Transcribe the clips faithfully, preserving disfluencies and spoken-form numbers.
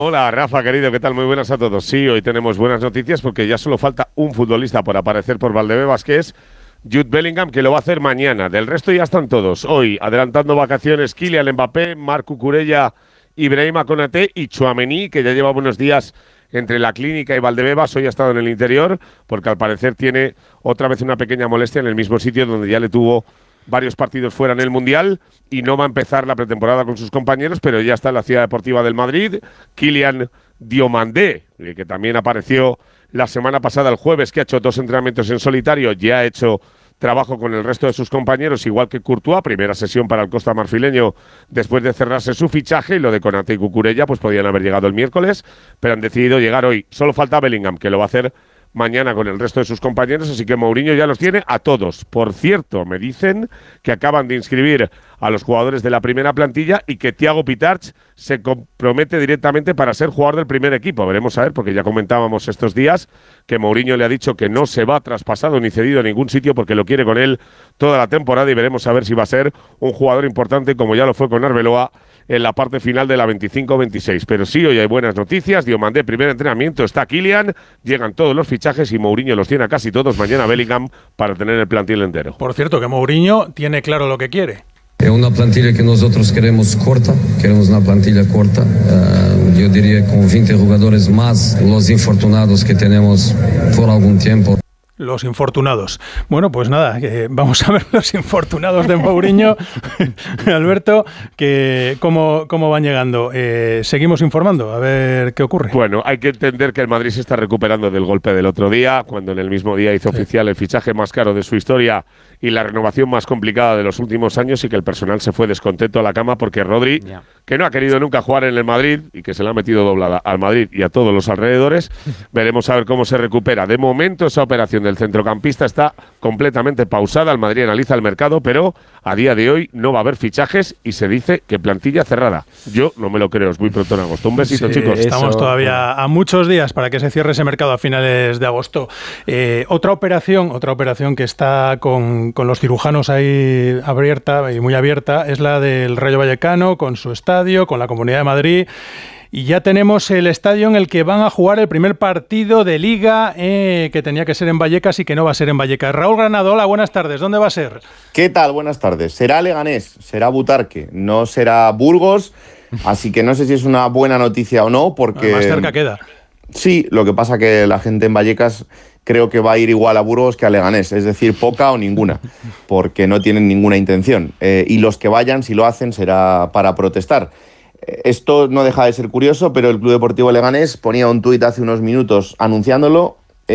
Hola Rafa, querido, ¿qué tal? Muy buenas a todos. Sí, hoy tenemos buenas noticias porque ya solo falta un futbolista por aparecer por Valdebebas, que es Jude Bellingham, que lo va a hacer mañana. Del resto ya están todos. Hoy, adelantando vacaciones, Kylian Mbappé, Marc Cucurella, Ibrahima Konaté y Tchouaméni, que ya lleva unos días entre la clínica y Valdebebas. Hoy ha estado en el interior porque al parecer tiene otra vez una pequeña molestia en el mismo sitio donde ya le tuvo varios partidos fuera en el Mundial y no va a empezar la pretemporada con sus compañeros, pero ya está en la Ciudad Deportiva del Madrid. Kylian Diomandé, que también apareció la semana pasada, el jueves, que ha hecho dos entrenamientos en solitario, ya ha hecho trabajo con el resto de sus compañeros, igual que Courtois, primera sesión para el Costa Marfileño después de cerrarse su fichaje, y lo de Konaté y Cucurella pues podían haber llegado el miércoles, pero han decidido llegar hoy. Solo falta Bellingham, que lo va a hacer mañana con el resto de sus compañeros, así que Mourinho ya los tiene a todos. Por cierto, me dicen que acaban de inscribir a los jugadores de la primera plantilla y que Thiago Pitarch se compromete directamente para ser jugador del primer equipo. Veremos a ver, porque ya comentábamos estos días que Mourinho le ha dicho que no se va traspasado ni cedido a ningún sitio porque lo quiere con él toda la temporada, y veremos a ver si va a ser un jugador importante como ya lo fue con Arbeloa en la parte final de la veinticinco veintiséis. Pero sí, hoy hay buenas noticias. Diomandé, primer entrenamiento, está Kylian, llegan todos los fichajes y Mourinho los tiene a casi todos. Mañana Bellingham para tener el plantel entero. Por cierto, que Mourinho tiene claro lo que quiere. Es una plantilla que nosotros queremos corta, queremos una plantilla corta, uh, yo diría con veinte jugadores más los infortunados que tenemos por algún tiempo. Los infortunados. Bueno, pues nada, que vamos a ver los infortunados de Mourinho. Alberto, que cómo, cómo van llegando. Eh, seguimos informando, a ver qué ocurre. Bueno, hay que entender que el Madrid se está recuperando del golpe del otro día, cuando en el mismo día hizo sí. oficial el fichaje más caro de su historia y la renovación más complicada de los últimos años, y que el personal se fue descontento a la cama porque Rodri, yeah. que no ha querido nunca jugar en el Madrid y que se le ha metido doblada al Madrid y a todos los alrededores, veremos a ver cómo se recupera. De momento esa operación del centrocampista está completamente pausada. El Madrid analiza el mercado, pero a día de hoy no va a haber fichajes y se dice que plantilla cerrada. Yo no me lo creo, es muy pronto en agosto. Un besito, sí, chicos. Estamos Eso, todavía a muchos días para que se cierre ese mercado a finales de agosto. Eh, otra operación, otra operación que está con, con los cirujanos ahí abierta y muy abierta es la del Rayo Vallecano, con su estadio, con la Comunidad de Madrid. Y ya tenemos el estadio en el que van a jugar el primer partido de Liga, eh, que tenía que ser en Vallecas y que no va a ser en Vallecas. Raúl Granado, hola, buenas tardes. ¿Dónde va a ser? ¿Qué tal? Buenas tardes. Será Leganés, será Butarque, no será Burgos, así que no sé si es una buena noticia o no, porque... Más cerca queda. Sí, lo que pasa que la gente en Vallecas creo que va a ir igual a Burgos que a Leganés, es decir, poca o ninguna, porque no tienen ninguna intención. Eh, y los que vayan, si lo hacen, será para protestar. Esto no deja de ser curioso, pero el Club Deportivo Leganés ponía un tuit hace unos minutos anunciándolo.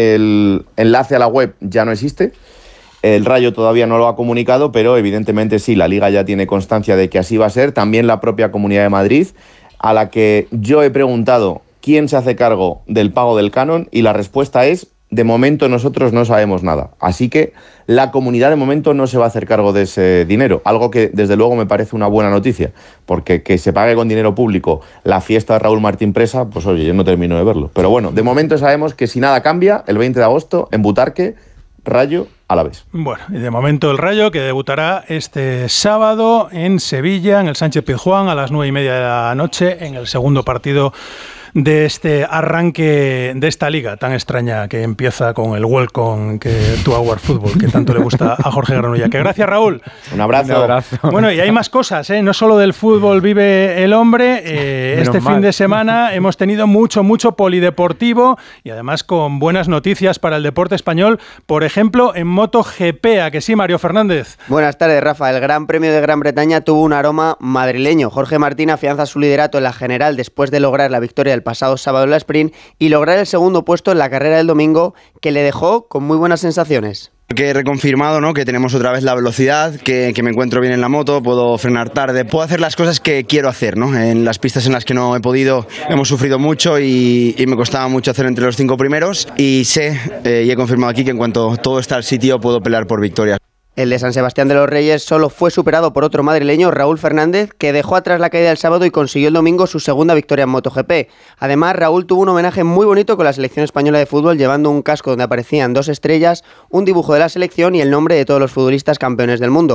El enlace a la web ya no existe. El Rayo todavía no lo ha comunicado, pero evidentemente sí, la Liga ya tiene constancia de que así va a ser. También la propia Comunidad de Madrid, a la que yo he preguntado quién se hace cargo del pago del canon, y la respuesta es: de momento nosotros no sabemos nada. Así que la comunidad de momento no se va a hacer cargo de ese dinero, algo que desde luego me parece una buena noticia, porque que se pague con dinero público la fiesta de Raúl Martín Presa, pues oye, yo no termino de verlo. Pero bueno, de momento sabemos que si nada cambia, el veinte de agosto en Butarque, Rayo Alavés. Bueno, y de momento el Rayo, que debutará este sábado en Sevilla, en el Sánchez Pizjuán, a las nueve y media de la noche, en el segundo partido de este arranque de esta liga tan extraña que empieza con el welcome que to our football, que tanto le gusta a Jorge Granulla. Que gracias, Raúl. Un abrazo. Un abrazo. Bueno, y hay más cosas, ¿eh? No solo del fútbol vive el hombre. Eh, este mal. fin de semana hemos tenido mucho, mucho polideportivo, y además con buenas noticias para el deporte español. Por ejemplo, en MotoGP, ¿a que sí, Mario Fernández? Buenas tardes, Rafa. El Gran Premio de Gran Bretaña tuvo un aroma madrileño. Jorge Martín afianza su liderato en la general después de lograr la victoria del pasado sábado en la sprint y lograr el segundo puesto en la carrera del domingo, que le dejó con muy buenas sensaciones. Que he reconfirmado, ¿no?, que tenemos otra vez la velocidad, que, que me encuentro bien en la moto, puedo frenar tarde, puedo hacer las cosas que quiero hacer, ¿no? En las pistas en las que no he podido hemos sufrido mucho y, y me costaba mucho hacer entre los cinco primeros, y sé eh, y he confirmado aquí que en cuanto todo está al sitio puedo pelear por victorias. El de San Sebastián de los Reyes solo fue superado por otro madrileño, Raúl Fernández, que dejó atrás la caída del sábado y consiguió el domingo su segunda victoria en MotoGP. Además, Raúl tuvo un homenaje muy bonito con la selección española de fútbol, llevando un casco donde aparecían dos estrellas, un dibujo de la selección y el nombre de todos los futbolistas campeones del mundo.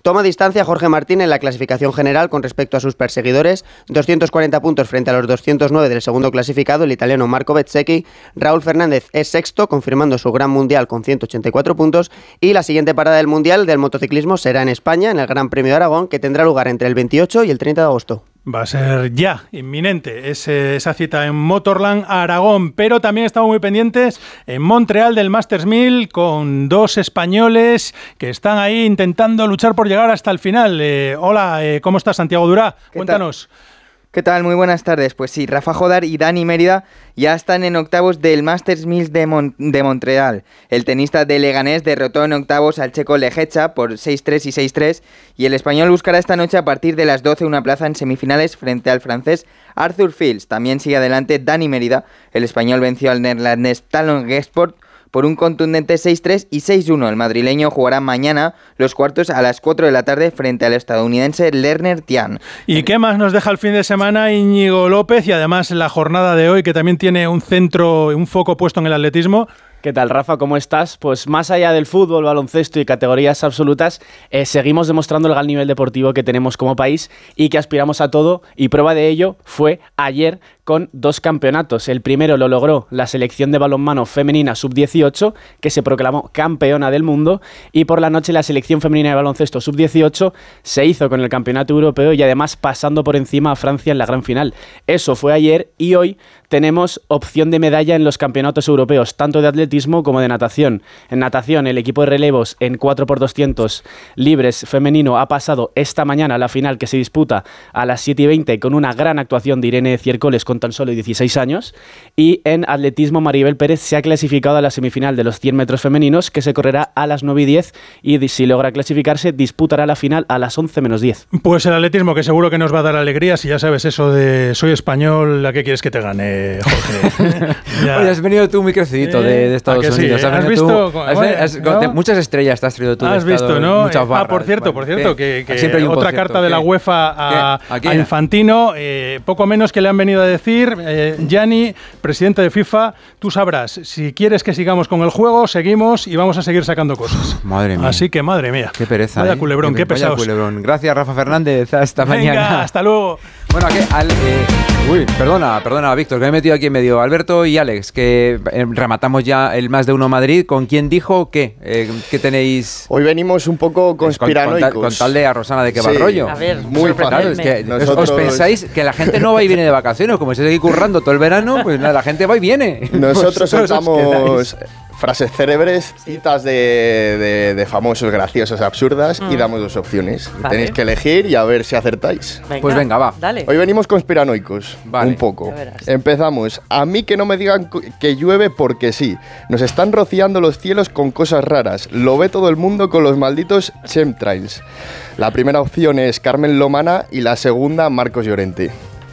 Toma distancia Jorge Martín en la clasificación general con respecto a sus perseguidores, doscientos cuarenta puntos frente a los doscientos nueve del segundo clasificado, el italiano Marco Bezzecchi. Raúl Fernández es sexto, confirmando su gran mundial con ciento ochenta y cuatro puntos, y la siguiente parada del mundial del motociclismo será en España, en el Gran Premio de Aragón, que tendrá lugar entre el veintiocho y el treinta de agosto. Va a ser ya, inminente, ese, esa cita en Motorland Aragón, pero también estamos muy pendientes en Montreal del Masters mil con dos españoles que están ahí intentando luchar por llegar hasta el final. Eh, hola, eh, ¿cómo estás, Santiago Durá? Cuéntanos. Tal? ¿Qué tal? Muy buenas tardes. Pues sí, Rafa Jodar y Dani Mérida ya están en octavos del Masters mil de, Mon- de Montreal. El tenista de Leganés derrotó en octavos al checo Lejecha por seis tres y seis tres, y el español buscará esta noche a partir de las doce una plaza en semifinales frente al francés Arthur Fils. También sigue adelante Dani Mérida. El español venció al neerlandés Talon Gesport por un contundente seis tres y seis uno. El madrileño jugará mañana los cuartos a las cuatro de la tarde frente al estadounidense Lerner Tian. ¿Y qué más nos deja el fin de semana Íñigo López? Y además la jornada de hoy, que también tiene un centro, un foco puesto en el atletismo. ¿Qué tal, Rafa? ¿Cómo estás? Pues más allá del fútbol, baloncesto y categorías absolutas, eh, seguimos demostrando el gran nivel deportivo que tenemos como país y que aspiramos a todo, y prueba de ello fue ayer con dos campeonatos. El primero lo logró la selección de balonmano femenina sub dieciocho, que se proclamó campeona del mundo, y por la noche la selección femenina de baloncesto sub dieciocho se hizo con el campeonato europeo y además pasando por encima a Francia en la gran final. Eso fue ayer, y hoy tenemos opción de medalla en los campeonatos europeos, tanto de atletismo como de natación. En natación, el equipo de relevos en cuatro por doscientos libres femenino ha pasado esta mañana a la final, que se disputa a las siete y veinte con una gran actuación de Irene Ciercoles con tan solo dieciséis años. Y en atletismo, Maribel Pérez se ha clasificado a la semifinal de los cien metros femeninos, que se correrá a las nueve y diez, y si logra clasificarse disputará la final a las once menos diez. Pues el atletismo, que seguro que nos va a dar alegría, si ya sabes eso de soy español, ¿a qué quieres que te gane, Jorge? Oye, has venido tú muy crecidito eh, de, de Estados Unidos. Sí? ¿Has visto? Tú, has, bueno, has, ¿no? Muchas estrellas te has traído tú. Has de visto, ¿no? Muchas barras. Ah, por cierto, por cierto, ¿Qué? que, que otra cierto. carta de ¿Qué? la UEFA a, a Infantino, eh, poco menos que le han venido a decir, eh, Gianni, presidente de FIFA, tú sabrás, si quieres que sigamos con el juego, seguimos y vamos a seguir sacando cosas. Madre mía. Así que, madre mía. Qué pereza. Vaya ¿eh? culebrón, qué, qué pesados. Culebrón. Gracias, Rafa Fernández. Hasta Venga, mañana. Hasta luego. Bueno, aquí, al, eh, uy, perdona, perdona, Víctor, que me he metido aquí en medio. Alberto y Alex, que eh, rematamos ya el Más de Uno Madrid. ¿Con quién dijo qué? Eh, ¿Qué tenéis? Hoy venimos un poco conspiranoicos. Con, con, con tal de a Rosana de qué va el sí, rollo. A ver, muy fácil. Es que Nosotros... ¿Os pensáis que la gente no va y viene de vacaciones? Como se sigue currando todo el verano, pues nada, la gente va y viene. Nosotros soltamos frases célebres, citas de, de, de famosos, graciosas, absurdas, mm. y damos dos opciones. Vale. Tenéis que elegir y a ver si acertáis. Venga, pues venga, va. Dale. Hoy venimos conspiranoicos, vale. un poco. Empezamos. A mí que no me digan que llueve porque sí. Nos están rociando los cielos con cosas raras. Lo ve todo el mundo con los malditos chemtrails. La primera opción es Carmen Lomana y la segunda Marcos Llorente.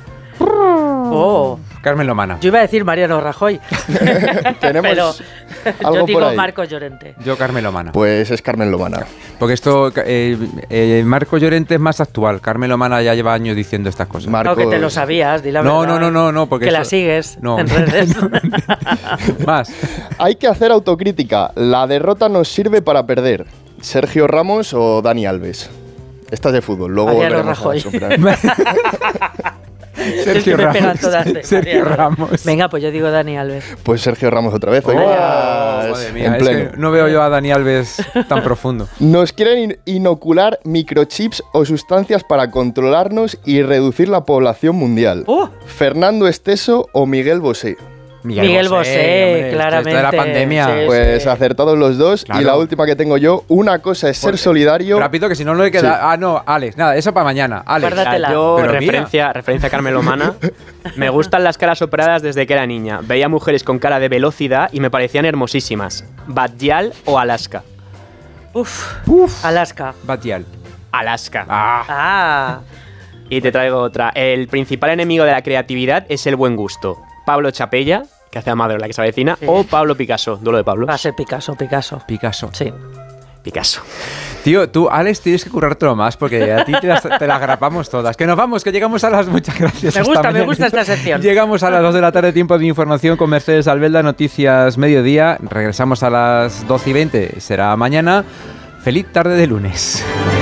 Oh. Carmen Lomana. Yo iba a decir Mariano Rajoy. Tenemos pero algo yo digo por ahí. Marcos Llorente. Yo Carmen Lomana. Pues es Carmen Lomana. Porque esto, eh, eh, Marcos Llorente es más actual. Carmen Lomana ya lleva años diciendo estas cosas. Marcos... No, que te lo sabías, di la no, verdad. No, no, no, no. Porque que eso... la sigues no. en redes. Más. Hay que hacer autocrítica. La derrota nos sirve para perder. ¿Sergio Ramos o Dani Alves? Esta es de fútbol. Luego Mariano Rajoy. Sergio Ramos. Sergio Ramos. Venga, pues yo digo Dani Alves. Pues Sergio Ramos otra vez. Oh, madre mía, es que no veo yo a Dani Alves tan profundo. Nos quieren inocular microchips o sustancias para controlarnos y reducir la población mundial. Uh. ¿Fernando Esteso o Miguel Bosé? Miguel, Miguel Bosé, Bosé claramente. Esto de la pandemia. Sí, pues sí. Acertados los dos. Claro. Y la última que tengo yo, una cosa es ser Porque, solidario. Rápido, que si no, no le queda. Sí. Ah, no, Alex, nada, eso para mañana. Alex. Yo, referencia, referencia a Carmen Lomana, me gustan las caras operadas desde que era niña. Veía mujeres con cara de velocidad y me parecían hermosísimas. ¿Batial o Alaska? Uf, Uf. Alaska. Batial. Alaska. Ah. ah. Y te traigo otra. El principal enemigo de la creatividad es el buen gusto. Pablo Chapella, que hace a Madre la que se avecina, sí. o Pablo Picasso, duelo de Pablo. Va a ser Picasso, Picasso. Picasso. Sí. Picasso. Tío, tú, Alex, tienes que currártelo más porque a ti te las, te las grapamos todas. Que nos vamos, que llegamos a las... Muchas gracias. Me gusta, me gusta esta sección. Llegamos a las dos de la tarde, tiempo de información con Mercedes Albelda, Noticias Mediodía. Regresamos a las doce y veinte, será mañana. Feliz tarde de lunes.